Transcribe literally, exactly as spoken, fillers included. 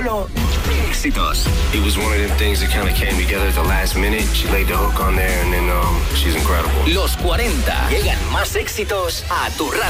solo éxitos. It was one of them things that kind of came together at the last minute. She laid the hook on there and then um, she's incredible. Los cuarenta. Llegan más éxitos a tu radio.